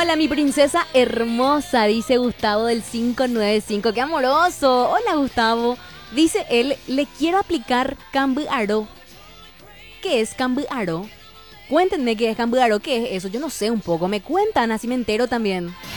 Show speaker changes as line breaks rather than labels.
Hola, mi princesa hermosa, dice Gustavo del 595. ¡Qué amoroso! Hola, Gustavo. Dice él, le quiero aplicar cambiaro. ¿Qué es cambiaro? Cuéntenme qué es cambiaro, qué es eso. Yo no sé un poco. Me cuentan, así me entero también.